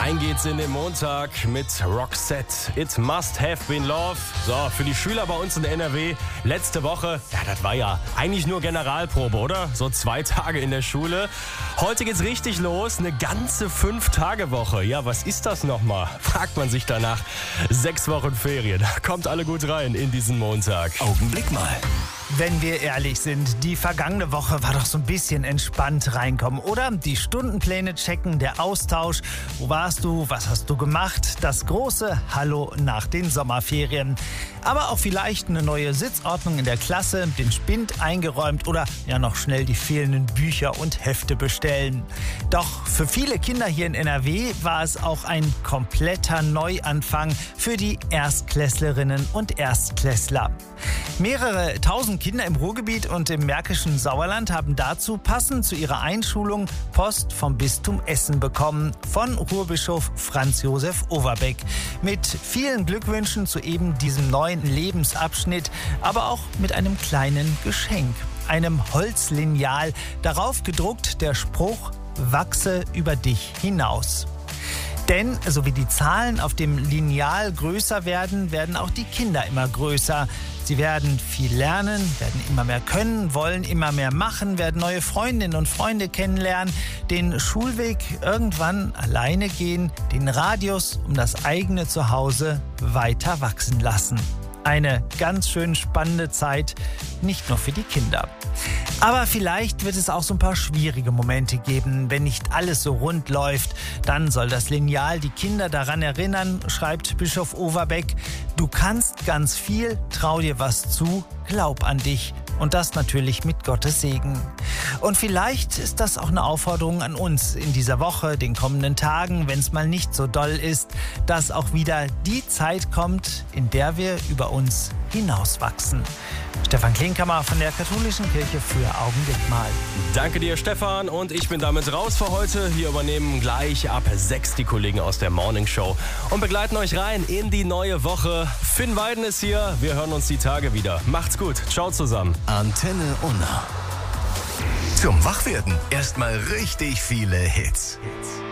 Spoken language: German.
Rein geht's in den Montag mit Roxette. It must have been love. So, für die Schüler bei uns in NRW, letzte Woche, ja, das war ja eigentlich nur Generalprobe, oder? So 2 Tage in der Schule. Heute geht's richtig los, eine ganze 5-Tage-Woche. Ja, was ist das nochmal? Fragt man sich danach. 6 Wochen Ferien. Kommt alle gut rein in diesen Montag. Augenblick mal. Wenn wir ehrlich sind, die vergangene Woche war doch so ein bisschen entspannt reinkommen, oder? Die Stundenpläne checken, der Austausch. Wo warst du? Was hast du gemacht? Das große Hallo nach den Sommerferien. Aber auch vielleicht eine neue Sitzordnung in der Klasse, den Spind eingeräumt oder ja noch schnell die fehlenden Bücher und Hefte bestellen. Doch für viele Kinder hier in NRW war es auch ein kompletter Neuanfang für die Erstklässlerinnen und Erstklässler. Mehrere tausend Kinder im Ruhrgebiet und im märkischen Sauerland haben dazu passend zu ihrer Einschulung Post vom Bistum Essen bekommen von Ruhrbischof Franz Josef Overbeck. Mit vielen Glückwünschen zu eben diesem neuen Lebensabschnitt, aber auch mit einem kleinen Geschenk, einem Holzlineal, darauf gedruckt der Spruch: Wachse über dich hinaus. Denn so wie die Zahlen auf dem Lineal größer werden, werden auch die Kinder immer größer. Sie werden viel lernen, werden immer mehr können, wollen immer mehr machen, werden neue Freundinnen und Freunde kennenlernen, den Schulweg irgendwann alleine gehen, den Radius um das eigene Zuhause weiter wachsen lassen. Eine ganz schön spannende Zeit, nicht nur für die Kinder. Aber vielleicht wird es auch so ein paar schwierige Momente geben. Wenn nicht alles so rund läuft, dann soll das Lineal die Kinder daran erinnern, schreibt Bischof Overbeck: Du kannst ganz viel, trau dir was zu, glaub an dich. Und das natürlich mit Gottes Segen. Und vielleicht ist das auch eine Aufforderung an uns in dieser Woche, den kommenden Tagen, wenn es mal nicht so doll ist, dass auch wieder die Zeit kommt, in der wir über uns hinauswachsen. Stefan Klinkhammer von der Katholischen Kirche für Augenblick mal. Danke dir, Stefan. Und ich bin damit raus für heute. Wir übernehmen gleich ab 6 die Kollegen aus der Morning Show und begleiten euch rein in die neue Woche. Finn Weiden ist hier. Wir hören uns die Tage wieder. Macht's gut. Ciao zusammen. Antenne Unna. Zum Wachwerden erstmal richtig viele Hits.